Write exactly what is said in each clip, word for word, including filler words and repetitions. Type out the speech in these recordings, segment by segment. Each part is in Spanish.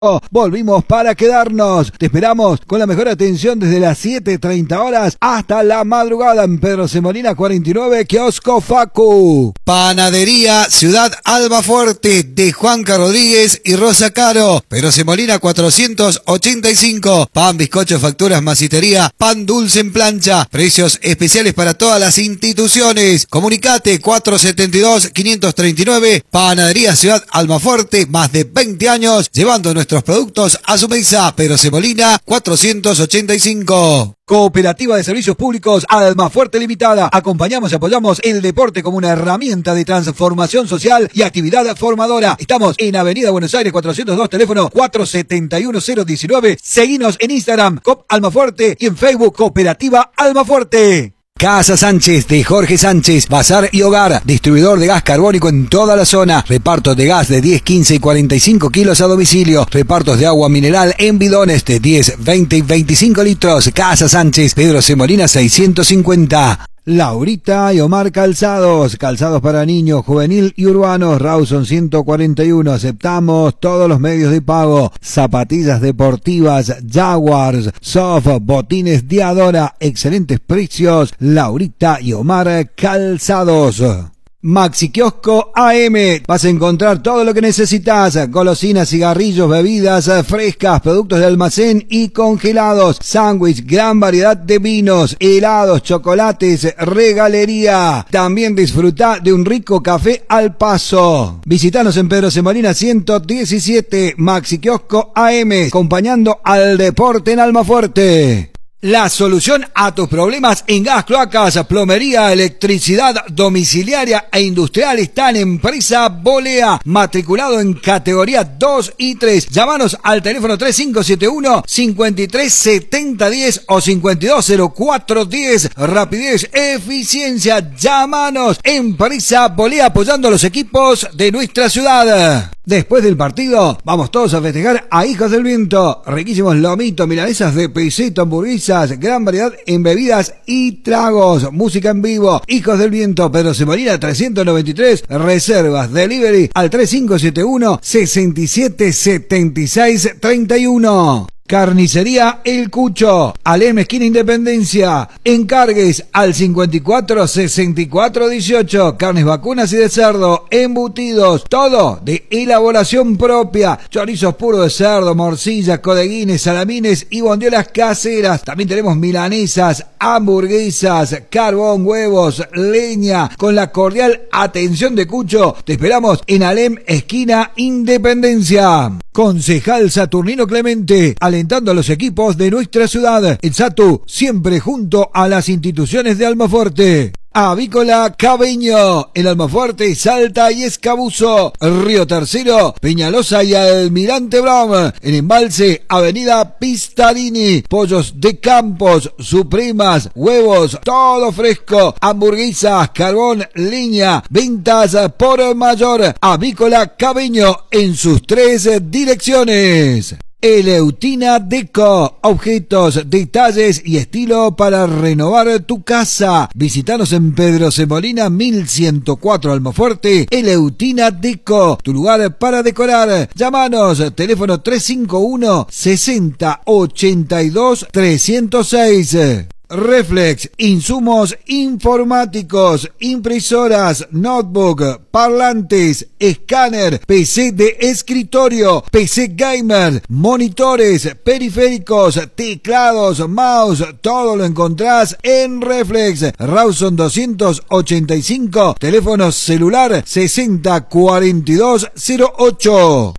Oh, volvimos para quedarnos. Te esperamos con la mejor atención desde las siete treinta horas hasta la madrugada en Pedro Semolina cuarenta y nueve, Kiosco Facu. Panadería Ciudad Almafuerte de Juanca Rodríguez y Rosa Caro. Pedro Semolina cuatrocientos ochenta y cinco. Pan, bizcocho, facturas, masitería, pan dulce en plancha. Precios especiales para todas las instituciones. Comunicate cuatrocientos setenta y dos, quinientos treinta y nueve. Panadería Ciudad Almafuerte, más de veinte años llevando nuestros productos a su mesa. Pedro Semolina cuatrocientos ochenta y cinco. Cooperativa de Servicios Públicos Almafuerte Limitada. Acompañamos y apoyamos el deporte como una herramienta de transformación social y actividad formadora. Estamos en Avenida Buenos Aires cuatrocientos dos, teléfono cuatro siete uno cero uno nueve. Seguinos en Instagram, Cop Almafuerte, y en Facebook, Cooperativa Almafuerte. Casa Sánchez de Jorge Sánchez, bazar y hogar, distribuidor de gas carbónico en toda la zona, repartos de gas de diez, quince y cuarenta y cinco kilos a domicilio, repartos de agua mineral en bidones de diez, veinte y veinticinco litros. Casa Sánchez, Pedro Semolina seiscientos cincuenta. Laurita y Omar Calzados, calzados para niños, juvenil y urbanos, Rawson ciento cuarenta y uno, aceptamos todos los medios de pago, zapatillas deportivas, Jaguars, Soft, botines Diadora, excelentes precios, Laurita y Omar Calzados. Maxi Kiosco A M, vas a encontrar todo lo que necesitas, golosinas, cigarrillos, bebidas frescas, productos de almacén y congelados, sándwich, gran variedad de vinos, helados, chocolates, regalería. También disfruta de un rico café al paso. Visítanos en Pedro Semolina ciento diecisiete, Maxi Kiosco A M, acompañando al deporte en Almafuerte. La solución a tus problemas en gas, cloacas, plomería, electricidad domiciliaria e industrial está en Empresa Bolea, matriculado en categoría dos y tres. Llámanos al teléfono tres cinco siete uno, cinco tres siete cero uno cero o cinco dos cero cuatro uno cero. Rapidez, eficiencia. Llámanos. Empresa Bolea, apoyando a los equipos de nuestra ciudad. Después del partido, vamos todos a festejar a Hijos del Viento. Riquísimos lomitos, milanesas de pesito, hamburguesas, gran variedad en bebidas y tragos. Música en vivo. Hijos del Viento, Pedro Semolina trescientos noventa y tres. Reservas, delivery al tres cinco siete uno, seis siete siete seis tres uno. Carnicería El Cucho, Alem esquina Independencia. Encargues al cincuenta y cuatro, sesenta y cuatro, dieciocho. Carnes vacunas y de cerdo, embutidos, todo de elaboración propia. Chorizos puros de cerdo, morcillas, codeguines, salamines y bondiolas caseras. También tenemos milanesas, hamburguesas, carbón, huevos, leña. Con la cordial atención de Cucho, te esperamos en Alem esquina Independencia. Concejal Saturnino Clemente, alentando a los equipos de nuestra ciudad. El Satu, siempre junto a las instituciones de Almafuerte. Avícola Cabeño, en Almafuerte, Salta y Escabuzo, Río Tercero, Peñalosa y Almirante Brown, en Embalse, Avenida Pistarini. Pollos de Campos, Supremas, huevos, todo fresco, hamburguesas, carbón, leña, ventas por mayor. Avícola Cabeño en sus tres direcciones. Eleutina Deco, objetos, detalles y estilo para renovar tu casa. Visítanos en Pedro Semolina mil ciento cuatro, Almafuerte. Eleutina Deco, tu lugar para decorar. Llámanos, teléfono tres cinco uno, sesenta, ochenta y dos, trescientos seis. Reflex, insumos informáticos, impresoras, notebook, parlantes, escáner, P C de escritorio, P C gamer, monitores, periféricos, teclados, mouse, todo lo encontrás en Reflex. Rawson doscientos ochenta y cinco, teléfono celular sesenta cuarenta y dos cero ocho.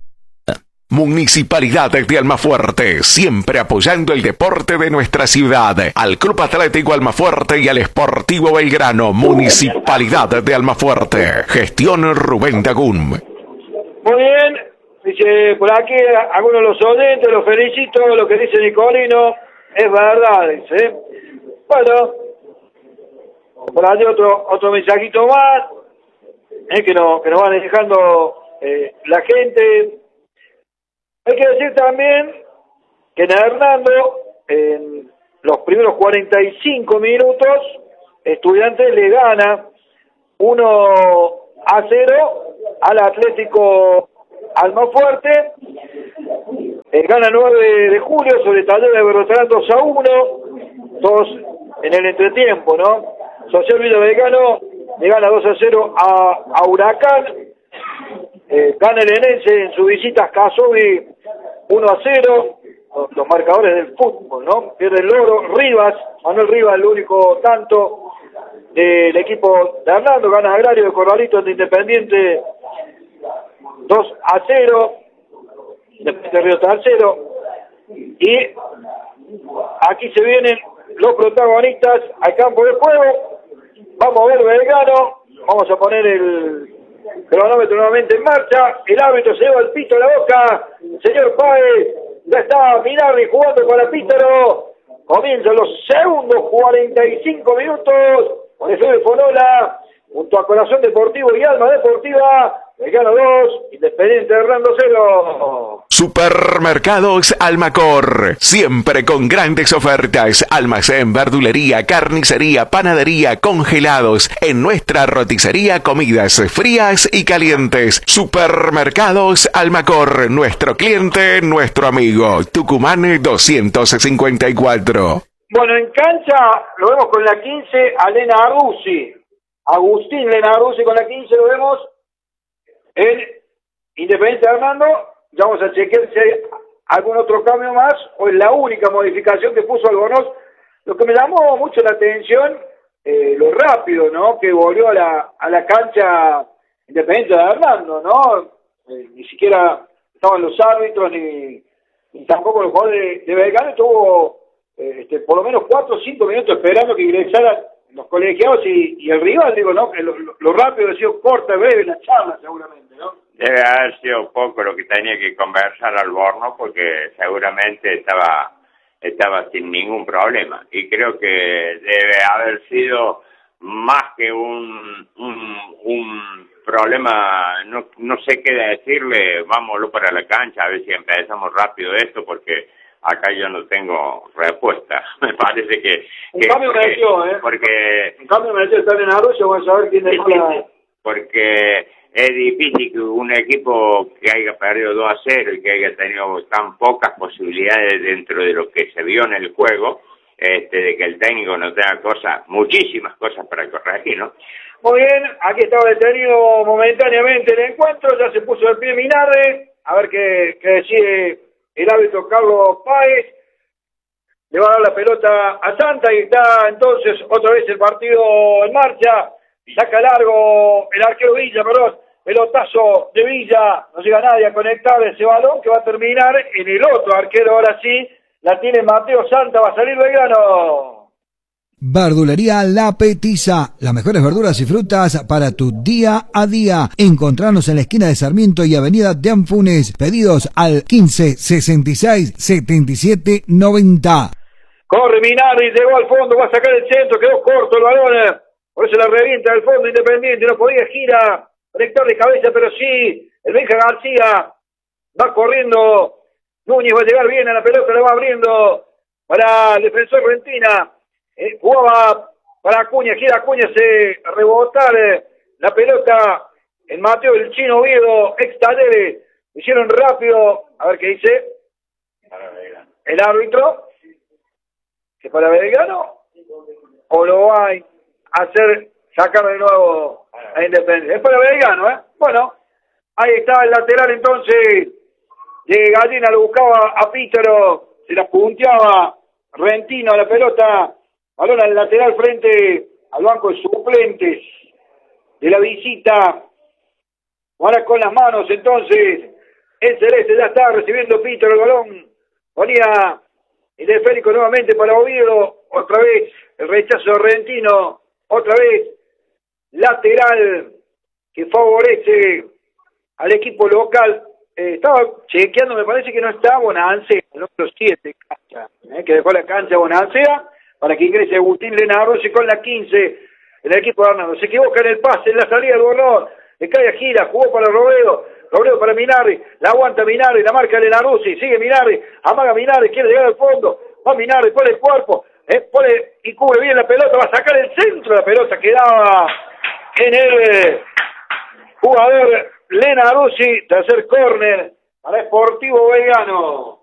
Municipalidad de Almafuerte, siempre apoyando el deporte de nuestra ciudad. Al Club Atlético Almafuerte y al Sportivo Belgrano. Municipalidad de Almafuerte. Gestión Rubén Dagún. Muy bien, dice por aquí algunos de los oyentes, los felicito, lo que dice Nicolino es verdad, dice. Bueno, por allí otro otro mensajito más, eh, que, no, que nos van dejando eh, la gente. Hay que decir también que en Hernando, en los primeros cuarenta y cinco minutos, Estudiantes le gana uno a cero al Atlético Almafuerte. Eh, gana nueve de julio sobre Talleres de Berrotarán dos a uno, dos en el entretiempo, ¿no? Social Villa Belgrano le gana dos a cero a, a Huracán. Eh, gana el Enense en su visita a Casobi uno a cero. Los, los marcadores del fútbol, ¿no? Pierde el Loro. Rivas, Manuel Rivas, el único tanto del equipo de Hernando. Gana Agrario de Corralito de Independiente dos a cero. Independiente Río Tercero. Y aquí se vienen los protagonistas al campo de juego. Vamos a ver Belgrano. Vamos a poner el cronómetro nuevamente en marcha. El árbitro se lleva el pito a la boca. Señor Páez, ya está Minardi jugando para Pítaro. Comienzan los segundos cuarenta y cinco minutos. Con el de Fonola, junto a Corazón Deportivo y Alma Deportiva. Belgrano dos, Independiente Hernando cero. Supermercados Almacor, siempre con grandes ofertas, almacén, verdulería, carnicería, panadería, congelados, en nuestra roticería, comidas frías y calientes. Supermercados Almacor, nuestro cliente, nuestro amigo, Tucumán doscientos cincuenta y cuatro. Bueno, en cancha lo vemos con la quince a Lena Arruzi, Agustín Lena Arruzi con la quince lo vemos en Independiente Hernando. Ya vamos a chequear si hay algún otro cambio más o es la única modificación que puso Albornoz. Lo que me llamó mucho la atención, eh, lo rápido, ¿no? Que volvió a la, a la cancha Independiente de Hernando, ¿no? Eh, ni siquiera estaban los árbitros ni, ni tampoco los jugadores de, de Belgrano. Estuvo eh, este, por lo menos cuatro o cinco minutos esperando que ingresaran los colegiados y, y el rival, digo, ¿no? Lo, lo, lo rápido ha sido corta, breve la charla seguramente, ¿no? Debe haber sido poco lo que tenía que conversar Albornoz porque seguramente estaba estaba sin ningún problema y creo que debe haber sido más que un un, un problema, no no sé qué decirle, vámonos para la cancha a ver si empezamos rápido esto porque acá yo no tengo respuesta. Me parece que... Un que cambio me dio, ¿eh? Porque... Un cambio me dio estar en Arroyo, vamos a ver quién es la... Porque es difícil que un equipo que haya perdido dos a cero y que haya tenido tan pocas posibilidades dentro de lo que se vio en el juego, este, de que el técnico no tenga cosas, muchísimas cosas para corregir, ¿no? Muy bien, aquí estaba detenido momentáneamente el encuentro, ya se puso de pie Minardi, a ver qué, qué decide el árbitro Carlos Páez. Le va a dar la pelota a Santa y está entonces otra vez el partido en marcha. Saca largo el arquero Villa, perdón, pelotazo de Villa, no llega nadie a conectar ese balón que va a terminar en el otro arquero, ahora sí, la tiene Mateo Santa, va a salir Belgrano. Verdulería La Petiza, las mejores verduras y frutas para tu día a día. Encontranos en la esquina de Sarmiento y Avenida de Anfunes. Pedidos al quince sesenta y seis setenta y siete noventa. Corre Minardi, llegó al fondo, va a sacar el centro, quedó corto el balón. Por eso la revienta al fondo Independiente, no podía gira, conectar de cabeza, pero sí, el Benja García va corriendo, Núñez va a llegar bien a la pelota, la va abriendo para el defensor Rentina, eh, jugaba para Acuña, gira Acuña, se rebotar eh, la pelota, el Mateo del Chino Oviedo, ex Talleres, hicieron rápido, a ver qué dice el árbitro, que para Belgrano, o lo va a hacer sacar de nuevo a Independiente. Es para Belgrano, ¿eh? Bueno, ahí está el lateral entonces de Gallina, lo buscaba a Pítaro, se la punteaba Rentino a la pelota, balón al lateral frente al banco de suplentes de la visita. Ahora con las manos entonces, el Celeste ya está recibiendo Pítaro el balón, ponía el esférico nuevamente para Oviedo, otra vez el rechazo de Rentino, otra vez lateral que favorece al equipo local. Eh, estaba chequeando, me parece que no está Bonancea, el número siete, cancha, eh, que dejó la cancha Bonancea para que ingrese Agustín Lenarrosi con la quince, el equipo de Hernando. Se equivoca en el pase, en la salida del borrador, le cae a Gira, jugó para Robledo, Robledo para Minardi, la aguanta Minardi, la marca Lenarrosi, sigue Minardi, amaga Minardi, quiere llegar al fondo, va Minardi, pone el cuerpo, eh, pone y cubre bien la pelota, va a sacar el centro de la pelota, quedaba en el jugador Lenarrosi, tercer córner para Sportivo Belgrano.